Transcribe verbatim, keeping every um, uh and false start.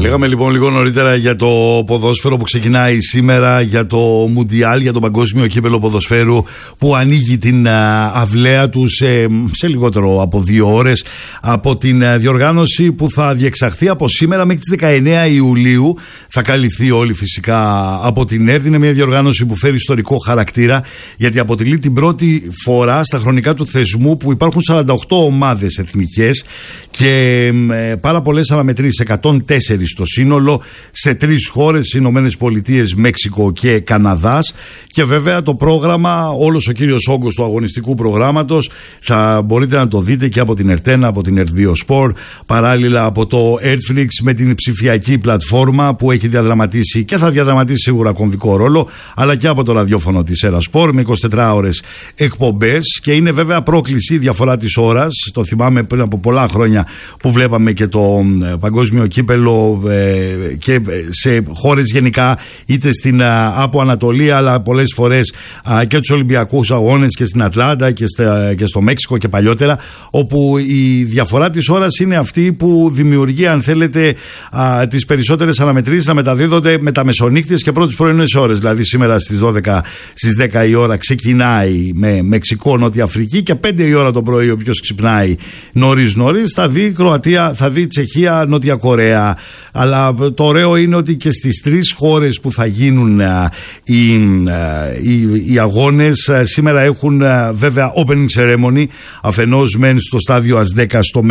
Λέγαμε λοιπόν λίγο νωρίτερα για το ποδόσφαιρο που ξεκινάει σήμερα, για το Μουντιάλ, για το Παγκόσμιο Κύπελλο Ποδοσφαίρου που ανοίγει την αυλαία του σε, σε λιγότερο από δύο ώρες από την διοργάνωση που θα διεξαχθεί από σήμερα μέχρι τις δεκαεννέα Ιουλίου. Θα καλυφθεί όλη φυσικά από την ΕΡΤ. Είναι μια διοργάνωση που φέρει ιστορικό χαρακτήρα, γιατί αποτελεί την πρώτη φορά στα χρονικά του θεσμού που υπάρχουν σαράντα οκτώ ομάδες εθνικές και ε, πάρα πολλές αναμετρήσεις, εκατόν τέσσερα στο σύνολο, σε τρεις χώρες, Ηνωμένες Πολιτείες, Μέξικο και Καναδάς. Και βέβαια το πρόγραμμα, όλος ο κύριος όγκος του αγωνιστικού προγράμματος θα μπορείτε να το δείτε και από την ΕΡΤ, από την ΕΡΤ δύο Sport, παράλληλα από το Netflix με την ψηφιακή πλατφόρμα που έχει διαδραματίσει και θα διαδραματίσει σίγουρα κομβικό ρόλο, αλλά και από το ραδιόφωνο της Έρα Sport με εικοσιτετράωρες εκπομπές. Και είναι βέβαια πρόκληση η διαφορά της ώρας. Το θυμάμαι πριν από πολλά χρόνια που βλέπαμε και το Παγκόσμιο Κύπελλο ε, και σε χώρες γενικά, είτε στην από Ανατολή, αλλά πολλές φορές α, και τους Ολυμπιακούς Αγώνες και στην Ατλάντα και, στα, και στο Μέξικο και παλιότερα, όπου η διαφορά της ώρας είναι αυτή που δημιουργεί, αν θέλετε, α, τις περισσότερες αναμετρήσεις να μεταδίδονται με τα μεσονύκτιες και πρώτες πρωινές ώρες. Δηλαδή σήμερα στις δώδεκα, στις δέκα η ώρα ξεκινάει με Μεξικό, Νότια Αφρική, και πέντε η ώρα το πρωί, όποιος ξυπνάει νωρίς νωρίς, θα δει Κροατία, θα δει Τσεχία, Νότια Κορέα. Αλλά το ωραίο είναι ότι και στις τρεις χώρες που θα γίνουν α, οι, α, οι, οι αγώνες α, σήμερα έχουν α, βέβαια opening ceremony, αφενός μεν στο στάδιο Ασδέκα στο